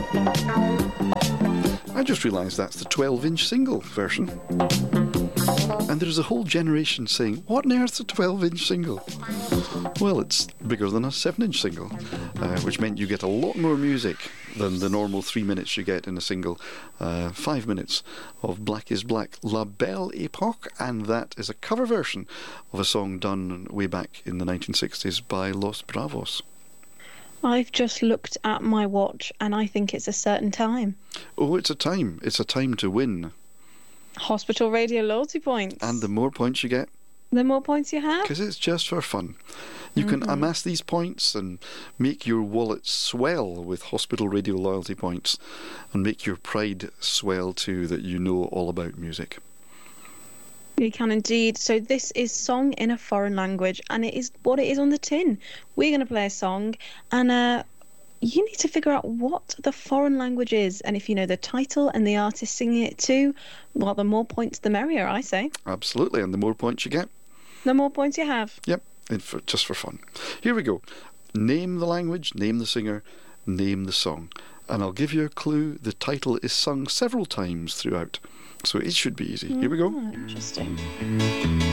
I just realised that's the 12-inch single version. And there's a whole generation saying, what on earth's a 12-inch single? Well, it's bigger than a 7-inch single, which meant you get a lot more music than the normal 3 minutes you get in a single. 5 minutes of Black is Black, La Belle Epoque, and that is a cover version of a song done way back in the 1960s by Los Bravos. I've just looked at my watch and I think it's a certain time. Oh, it's a time. It's a time to win. Hospital Radio loyalty points. And the more points you get, the more points you have. Because it's just for fun. You can amass these points and make your wallet swell with Hospital Radio loyalty points, and make your pride swell too that you know all about music. You can indeed. So this is Song in a Foreign Language, and it is what it is on the tin. We're going to play a song, and you need to figure out what the foreign language is, and if you know the title and the artist singing it too, well, the more points the merrier, I say. Absolutely, and the more points you get, the more points you have. Yep, just for fun. Here we go. Name the language, name the singer, name the song. And I'll give you a clue. The title is sung several times throughout, so it should be easy. Here we go. Interesting.